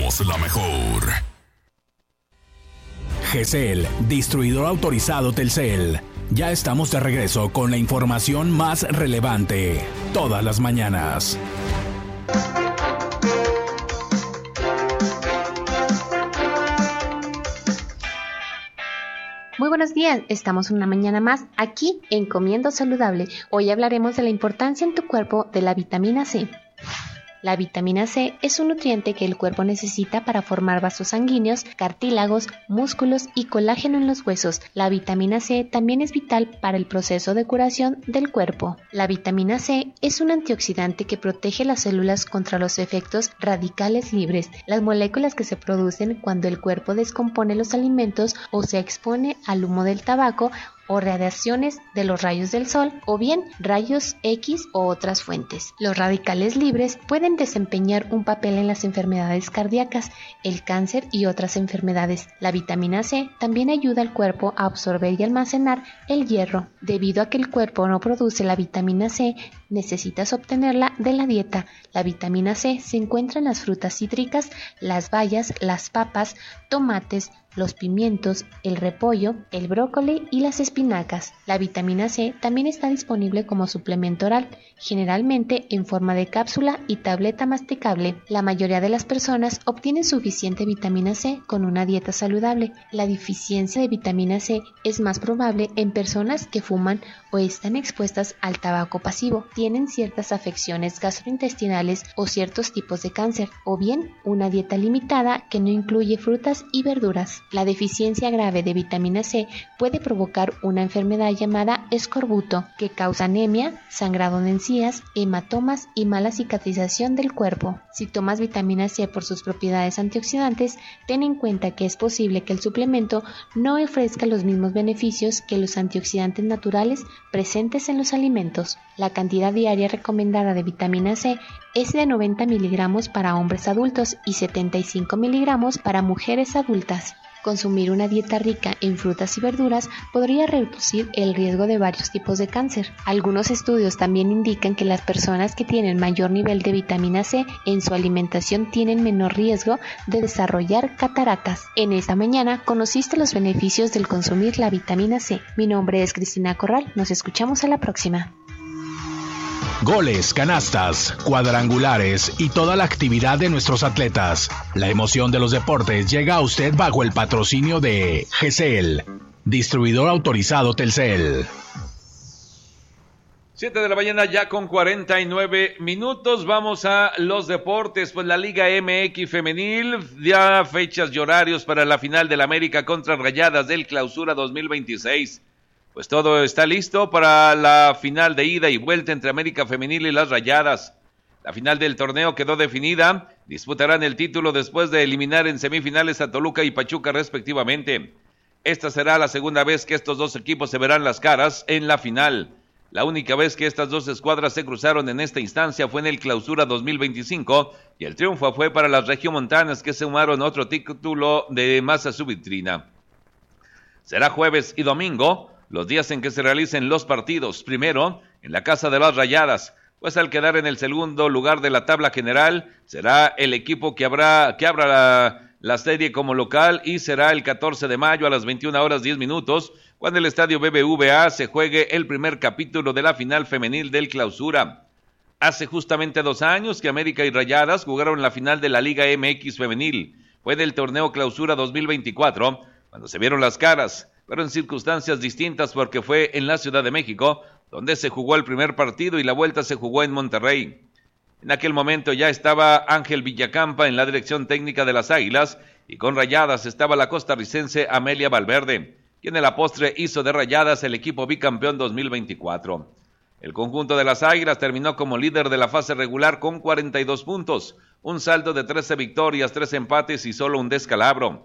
somos la mejor. GCL, distribuidor autorizado Telcel. Ya estamos de regreso con la información más relevante, todas las mañanas. Muy buenos días, estamos una mañana más aquí en Comiendo Saludable. Hoy hablaremos de la importancia en tu cuerpo de la vitamina C. La vitamina C es un nutriente que el cuerpo necesita para formar vasos sanguíneos, cartílagos, músculos y colágeno en los huesos. La vitamina C también es vital para el proceso de curación del cuerpo. La vitamina C es un antioxidante que protege las células contra los efectos radicales libres, las moléculas que se producen cuando el cuerpo descompone los alimentos o se expone al humo del tabaco o radiaciones de los rayos del sol, o bien rayos X o otras fuentes. Los radicales libres pueden desempeñar un papel en las enfermedades cardíacas, el cáncer y otras enfermedades. La vitamina C también ayuda al cuerpo a absorber y almacenar el hierro. Debido a que el cuerpo no produce la vitamina C, necesitas obtenerla de la dieta. La vitamina C se encuentra en las frutas cítricas, las bayas, las papas, tomates, los pimientos, el repollo, el brócoli y las espinacas. La vitamina C también está disponible como suplemento oral, generalmente en forma de cápsula y tableta masticable. La mayoría de las personas obtienen suficiente vitamina C con una dieta saludable. La deficiencia de vitamina C es más probable en personas que fuman o están expuestas al tabaco pasivo, tienen ciertas afecciones gastrointestinales o ciertos tipos de cáncer, o bien una dieta limitada que no incluye frutas y verduras. La deficiencia grave de vitamina C puede provocar una enfermedad llamada escorbuto, que causa anemia, sangrado en encías, hematomas y mala cicatrización del cuerpo. Si tomas vitamina C por sus propiedades antioxidantes, ten en cuenta que es posible que el suplemento no ofrezca los mismos beneficios que los antioxidantes naturales presentes en los alimentos. La cantidad diaria recomendada de vitamina C es de 90 miligramos para hombres adultos y 75 miligramos para mujeres adultas. Consumir una dieta rica en frutas y verduras podría reducir el riesgo de varios tipos de cáncer. Algunos estudios también indican que las personas que tienen mayor nivel de vitamina C en su alimentación tienen menor riesgo de desarrollar cataratas. En esta mañana conociste los beneficios del consumir la vitamina C. Mi nombre es Cristina Corral. Nos escuchamos a la próxima. Goles, canastas, cuadrangulares y toda la actividad de nuestros atletas. La emoción de los deportes llega a usted bajo el patrocinio de GCL, distribuidor autorizado Telcel. 7 de la mañana ya con 49 minutos. Vamos a los deportes. Pues la Liga MX femenil, ya fechas y horarios para la final del América contra Rayadas del Clausura 2026. Pues todo está listo para la final de ida y vuelta entre América Femenil y las Rayadas. La final del torneo quedó definida. Disputarán el título después de eliminar en semifinales a Toluca y Pachuca respectivamente. Esta será la segunda vez que estos dos equipos se verán las caras en la final. La única vez que estas dos escuadras se cruzaron en esta instancia fue en el Clausura 2025 y el triunfo fue para las regiomontanas, que sumaron otro título de más a su vitrina. Será jueves y domingo los días en que se realicen los partidos. Primero, en la casa de las Rayadas, pues al quedar en el segundo lugar de la tabla general, será el equipo que abra la serie como local, y será el 14 de mayo a las 21:10, cuando el estadio BBVA se juegue el primer capítulo de la final femenil del Clausura. Hace justamente 2 años que América y Rayadas jugaron la final de la Liga MX femenil. Fue del torneo Clausura 2024, cuando se vieron las caras, pero en circunstancias distintas, porque fue en la Ciudad de México, donde se jugó el primer partido, y la vuelta se jugó en Monterrey. En aquel momento ya estaba Ángel Villacampa en la dirección técnica de las Águilas, y con Rayadas estaba la costarricense Amelia Valverde, quien en la postre hizo de Rayadas el equipo bicampeón 2024. El conjunto de las Águilas terminó como líder de la fase regular con 42 puntos, un saldo de 13 victorias, 3 empates y solo un descalabro.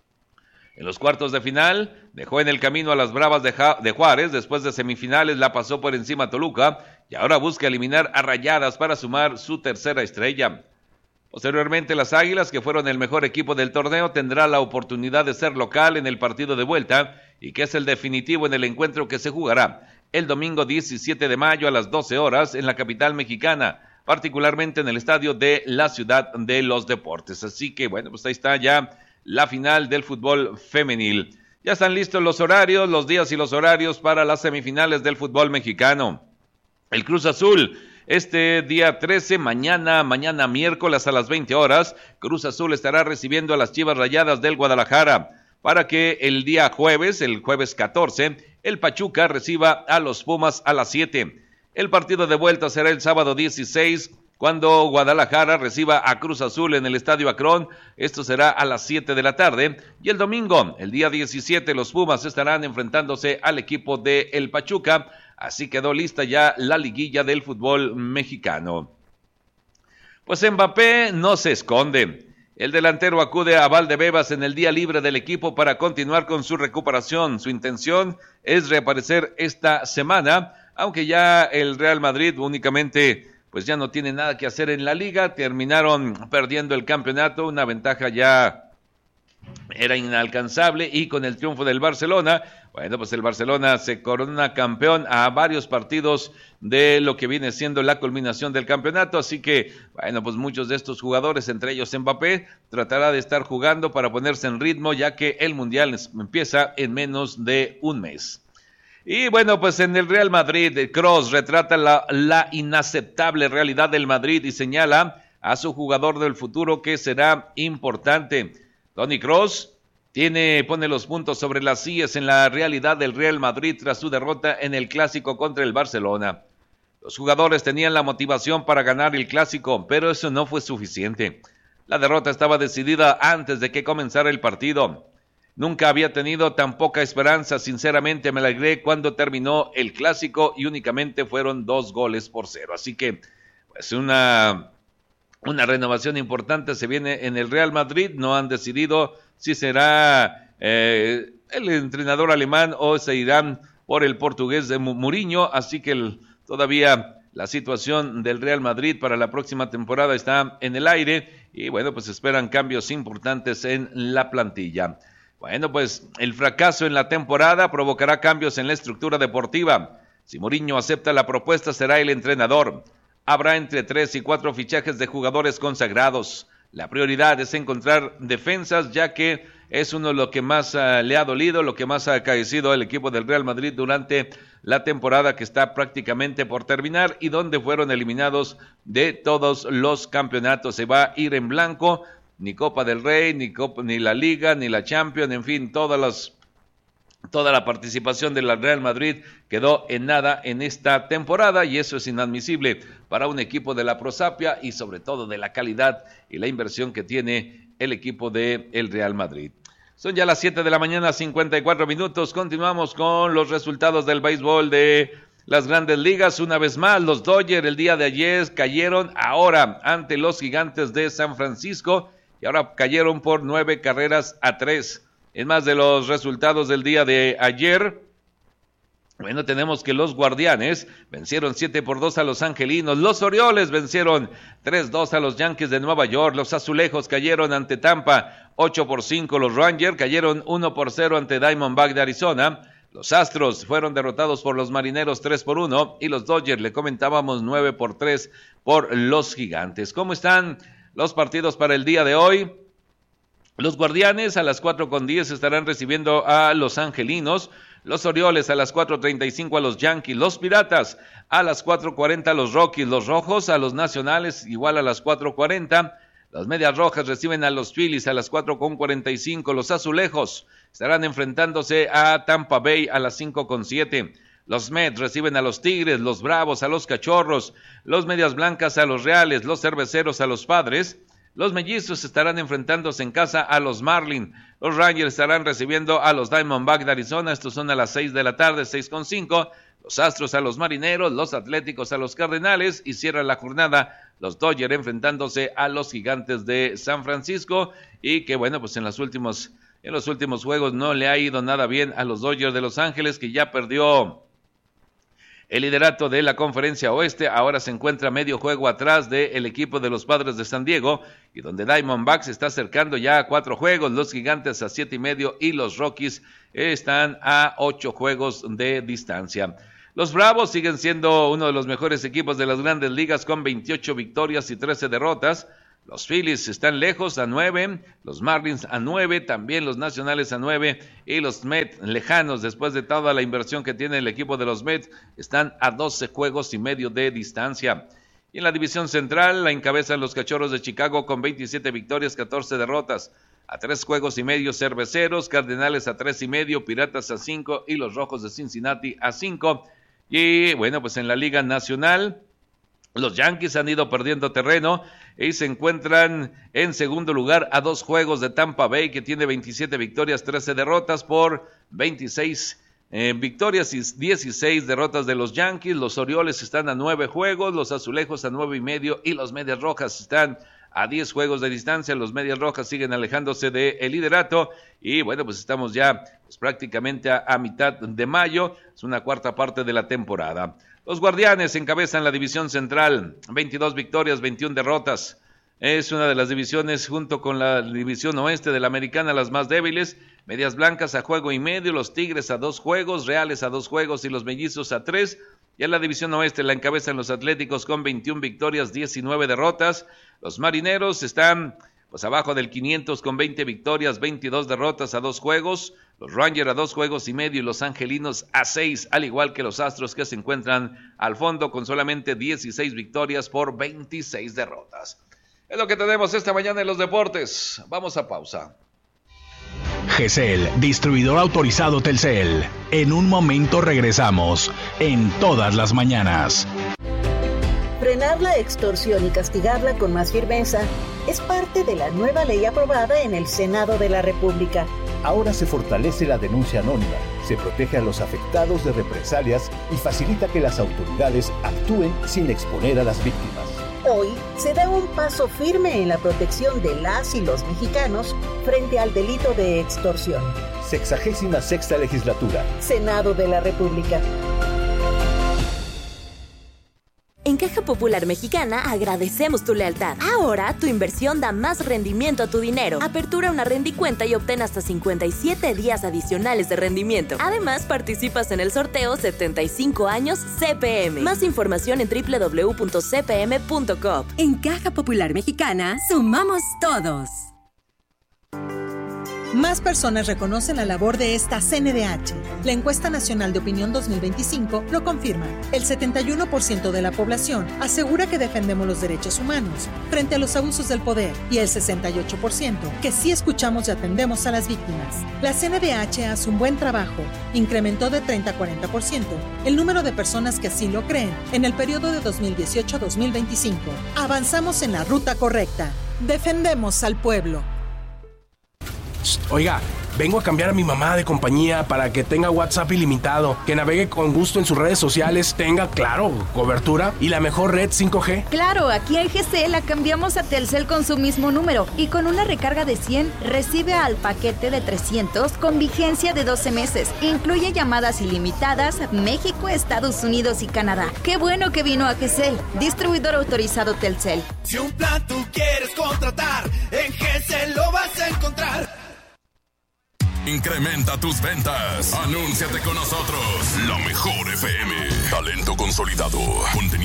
En los cuartos de final, dejó en el camino a las Bravas de Juárez. Después de semifinales la pasó por encima a Toluca, y ahora busca eliminar a Rayadas para sumar su tercera estrella. Posteriormente, las Águilas, que fueron el mejor equipo del torneo, tendrá la oportunidad de ser local en el partido de vuelta, y que es el definitivo en el encuentro que se jugará el domingo 17 de mayo a las 12 horas en la capital mexicana, particularmente en el estadio de la Ciudad de los Deportes. Así que bueno, pues ahí está ya la final del fútbol femenil. Ya están listos los horarios, los días y los horarios para las semifinales del fútbol mexicano. El Cruz Azul, este día 13, mañana miércoles a las 20 horas, Cruz Azul estará recibiendo a las Chivas Rayadas del Guadalajara, para que el día jueves, el jueves 14, el Pachuca reciba a los Pumas a las 7. El partido de vuelta será el sábado 16, cuando Guadalajara reciba a Cruz Azul en el Estadio Akron. Esto será a las 7 de la tarde. Y el domingo, el día 17, los Pumas estarán enfrentándose al equipo de el Pachuca. Así quedó lista ya la liguilla del fútbol mexicano. Pues Mbappé no se esconde. El delantero acude a Valdebebas en el día libre del equipo para continuar con su recuperación. Su intención es reaparecer esta semana, aunque ya el Real Madrid únicamente pues ya no tiene nada que hacer en la liga. Terminaron perdiendo el campeonato, una ventaja ya era inalcanzable, y con el triunfo del Barcelona, bueno, pues el Barcelona se corona campeón a varios partidos de lo que viene siendo la culminación del campeonato. Así que, bueno, pues muchos de estos jugadores, entre ellos Mbappé, tratará de estar jugando para ponerse en ritmo, ya que el Mundial empieza en menos de un mes. Y bueno, pues en el Real Madrid, Kroos retrata la inaceptable realidad del Madrid y señala a su jugador del futuro que será importante. Toni Kroos pone los puntos sobre las sillas en la realidad del Real Madrid tras su derrota en el Clásico contra el Barcelona. Los jugadores tenían la motivación para ganar el Clásico, pero eso no fue suficiente. La derrota estaba decidida antes de que comenzara el partido. Nunca había tenido tan poca esperanza. Sinceramente me alegré cuando terminó el Clásico y únicamente fueron 2-0. Así que, pues una renovación importante se viene en el Real Madrid. No han decidido si será el entrenador alemán o se irán por el portugués de Mourinho. Así que todavía la situación del Real Madrid para la próxima temporada está en el aire. Y bueno, pues esperan cambios importantes en la plantilla. Bueno, pues el fracaso en la temporada provocará cambios en la estructura deportiva. Si Mourinho acepta la propuesta, será el entrenador. Habrá entre 3 y 4 fichajes de jugadores consagrados. La prioridad es encontrar defensas, ya que es uno de lo que más le ha dolido, lo que más ha acaecido al equipo del Real Madrid durante la temporada que está prácticamente por terminar y donde fueron eliminados de todos los campeonatos. Se va a ir en blanco, ni Copa del Rey, ni la Liga, ni la Champions, en fin, toda la participación del Real Madrid quedó en nada en esta temporada, y eso es inadmisible para un equipo de la prosapia y sobre todo de la calidad y la inversión que tiene el equipo del Real Madrid. Son ya las 7 de la mañana, 54 minutos. Continuamos con los resultados del béisbol de las Grandes Ligas. Una vez más, los Dodgers el día de ayer cayeron ahora ante los Gigantes de San Francisco y ahora cayeron por 9-3. En más de los resultados del día de ayer, bueno, tenemos que los Guardianes vencieron 7-2 a los Angelinos, los Orioles vencieron 3-2 a los Yankees de Nueva York, los Azulejos cayeron ante Tampa 8-5, los Rangers cayeron 1-0 ante Diamondback de Arizona, los Astros fueron derrotados por los Marineros 3-1 y los Dodgers, le comentábamos, 9-3 por los Gigantes. ¿Cómo están los partidos para el día de hoy? Los Guardianes a las 4:10 estarán recibiendo a los Angelinos, los Orioles a las 4:35 a los Yankees, los Piratas a las 4:40 a los Rockies, los Rojos a los Nacionales igual a las 4:40, las Medias Rojas reciben a los Phillies a las 4:45, los Azulejos estarán enfrentándose a Tampa Bay a las 5:07, los Mets reciben a los Tigres, los Bravos a los Cachorros, los Medias Blancas a los Reales, los Cerveceros a los Padres. Los Mellizos estarán enfrentándose en casa a los Marlins. Los Rangers estarán recibiendo a los Diamondback de Arizona. Estos son a las 6 de la tarde, 6:05. Los Astros a los Marineros, los Atléticos a los Cardenales. Y cierra la jornada los Dodgers enfrentándose a los Gigantes de San Francisco. Y que bueno, pues en los últimos juegos no le ha ido nada bien a los Dodgers de Los Ángeles, que ya perdió el liderato de la Conferencia Oeste. Ahora se encuentra medio juego atrás del equipo de los Padres de San Diego, y donde Diamondbacks se está acercando ya a 4 juegos, los Gigantes a 7.5 y los Rockies están a 8 juegos de distancia. Los Bravos siguen siendo uno de los mejores equipos de las grandes ligas con 28 victorias y 13 derrotas. Los Phillies están lejos a 9, los Marlins a 9, también los Nacionales a 9 y los Mets lejanos después de toda la inversión que tiene el equipo de los Mets están a 12 juegos y medio de distancia. Y en la división central la encabezan los Cachorros de Chicago con 27 victorias, 14 derrotas. A 3 juegos y medio Cerveceros, Cardenales a 3 y medio, Piratas a 5 y los Rojos de Cincinnati a 5. Y bueno, pues en la Liga Nacional, los Yankees han ido perdiendo terreno y se encuentran en segundo lugar a 2 juegos de Tampa Bay, que tiene 27 victorias, 13 derrotas por 26 victorias y 16 derrotas de los Yankees. Los Orioles están a 9 juegos, los Azulejos a 9 y medio y los Medias Rojas están a 10 juegos de distancia. Los Medias Rojas siguen alejándose del liderato y bueno, pues estamos ya prácticamente a mitad de mayo, es una cuarta parte de la temporada. Los Guardianes encabezan la división central, 22 victorias, 21 derrotas. Es una de las divisiones junto con la división oeste de la Americana las más débiles. Medias Blancas a juego y medio, los Tigres a 2 juegos, Reales a 2 juegos y los Mellizos a 3. Y en la división oeste la encabezan los Atléticos con 21 victorias, 19 derrotas. Los Marineros están pues abajo del 500 con 20 victorias, 22 derrotas a 2 juegos. Los Rangers a 2 juegos y medio y los Angelinos a 6, al igual que los Astros que se encuentran al fondo con solamente 16 victorias por 26 derrotas. Es lo que tenemos esta mañana en los deportes. Vamos a pausa. GESEL, distribuidor autorizado Telcel. En un momento regresamos, en todas las mañanas. Frenar la extorsión y castigarla con más firmeza es parte de la nueva ley aprobada en el Senado de la República. Ahora se fortalece la denuncia anónima, se protege a los afectados de represalias y facilita que las autoridades actúen sin exponer a las víctimas. Hoy se da un paso firme en la protección de las y los mexicanos frente al delito de extorsión. 66ª Legislatura. Senado de la República. En Caja Popular Mexicana agradecemos tu lealtad. Ahora tu inversión da más rendimiento a tu dinero. Apertura una rendicuenta y obtén hasta 57 días adicionales de rendimiento. Además, participas en el sorteo 75 años CPM. Más información en www.cpm.com. En Caja Popular Mexicana, sumamos todos. Más personas reconocen la labor de esta CNDH. La Encuesta Nacional de Opinión 2025 lo confirma. El 71% de la población asegura que defendemos los derechos humanos frente a los abusos del poder y el 68% que sí escuchamos y atendemos a las víctimas. La CNDH hace un buen trabajo. Incrementó de 30 a 40% el número de personas que así lo creen en el periodo de 2018 a 2025. Avanzamos en la ruta correcta. Defendemos al pueblo. Oiga, vengo a cambiar a mi mamá de compañía para que tenga WhatsApp ilimitado, que navegue con gusto en sus redes sociales, tenga, claro, cobertura y la mejor red 5G. Claro, aquí en GCL la cambiamos a Telcel con su mismo número y con una recarga de 100 recibe al paquete de 300 con vigencia de 12 meses. Incluye llamadas ilimitadas México, Estados Unidos y Canadá. ¡Qué bueno que vino a GCL! Distribuidor autorizado Telcel. Si un plan tú quieres contratar, en GCL lo vas a encontrar. Incrementa tus ventas. Anúnciate con nosotros. La mejor FM. Talento consolidado. Contenido